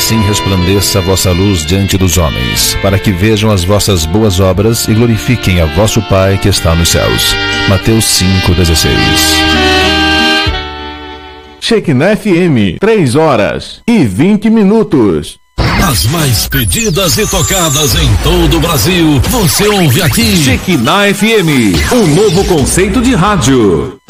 assim resplandeça a vossa luz diante dos homens, para que vejam as vossas boas obras e glorifiquem a vosso Pai que está nos céus. Mateus 5,16. Shekinah FM, 3h20. As mais pedidas e tocadas em todo o Brasil, você ouve aqui. Shekinah FM, um novo conceito de rádio.